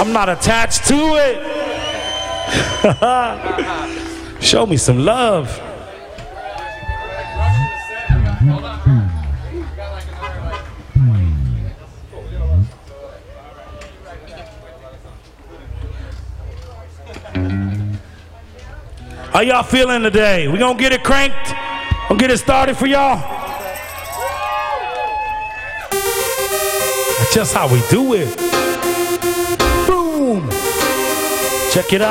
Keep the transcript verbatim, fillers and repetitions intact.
I'm not attached to it. Show me some love. How y'all feeling today? We gonna get it cranked? Gonna get it started for y'all? That's just how we do it. Boom! Check it out.